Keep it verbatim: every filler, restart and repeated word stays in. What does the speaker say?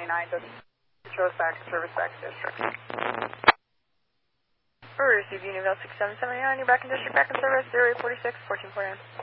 nine, Control back, service back to district. Receive Univille six seven seven nine, you're back in district, back in service, zero eight four six, fourteen forty-nine.